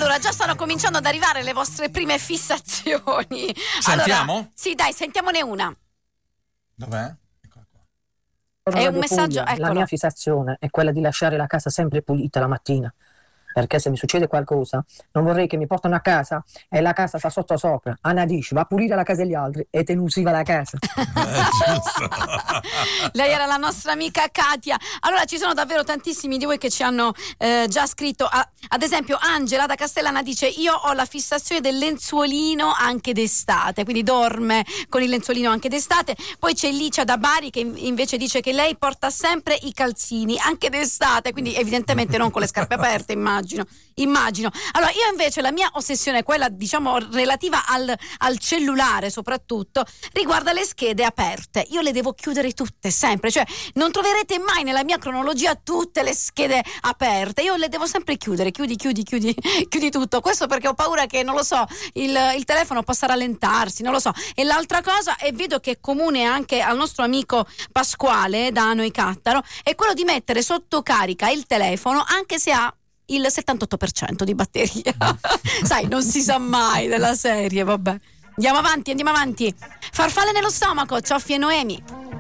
Allora, già stanno cominciando ad arrivare le vostre prime fissazioni. Sentiamo? Allora, sì, dai, sentiamone una. Dov'è? È un messaggio, Puglia, eccolo. la mia fissazione è quella di lasciare la casa sempre pulita la mattina, perché se mi succede qualcosa non vorrei che mi portano a casa e la casa sta sotto sopra. Anna dice: va a pulire la casa degli altri e tenusiva la casa. Giusto. Lei era la nostra amica Katia. Allora, ci sono davvero tantissimi di voi che ci hanno già scritto. Ad esempio Angela da Castellana dice: io ho la fissazione del lenzuolino anche d'estate, quindi dorme con il lenzuolino anche d'estate. Poi c'è Licia da Bari che invece dice che lei porta sempre i calzini anche d'estate, quindi evidentemente non con le scarpe aperte, immagino. Allora, io invece la mia ossessione è quella, diciamo, relativa al cellulare, soprattutto riguarda le schede aperte. Io le devo chiudere tutte, sempre, cioè non troverete mai nella mia cronologia tutte le schede aperte. Io le devo sempre chiudere, chiudi tutto. Questo perché ho paura che, non lo so, il telefono possa rallentarsi, non lo so. E l'altra cosa, e vedo che è comune anche al nostro amico Pasquale da Noi Cattaro, è quello di mettere sotto carica il telefono anche se ha il 78% di batteria. Sai, non si sa mai della serie, vabbè. Andiamo avanti. Farfalle nello stomaco, Cioffi e Noemi.